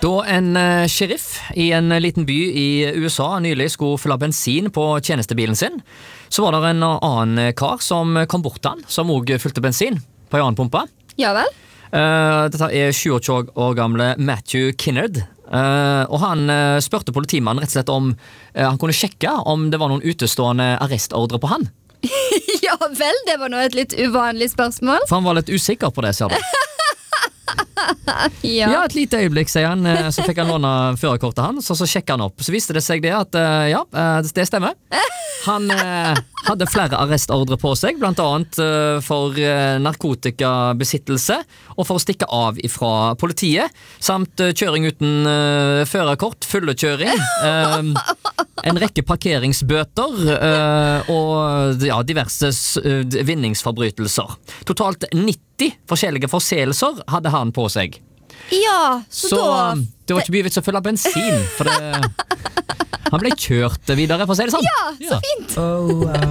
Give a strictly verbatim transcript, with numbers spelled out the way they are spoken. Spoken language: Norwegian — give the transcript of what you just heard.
Da en uh, sheriff i en liten by i U S A nylig skulle fylle bensin på tjenestebilen sin, så var det en annen kar som kom bort til han, som også fylte bensin på en annen pumpe. Ja vel? Uh, dette er tjueåtte år gamle Matthew Kinnard, uh, og han uh, spørte politimannen rett og slett om uh, han kunne sjekke om det var noen utestående arrestordre på han. Ja vel, det var nå et litt uvanlig spørsmål. For han var litt usikker på det, ser du. Ja. Ja, et lite øyeblikk, sier han. eh, Så fikk han låne førerkortet hans, og så sjekket han opp. Så viste det seg det at, eh, ja, eh, det stemmer. Han eh, hadde flere arrestordre på seg, blant annet eh, for eh, narkotikabesittelse og for å stikke av ifra politiet, samt eh, kjøring uten eh, førerkort, fullekjøring, eh, en rekke parkeringsbøter eh, og ja, diverse eh, vinningsforbrytelser. Totalt nitti forskjellige forseelser hadde han på seg. Ja, så, Så da det var ikke mye vits å fylle bensin, for det, han ble kjørt videre, for å si det sånn. Ja, så fint. Oh, I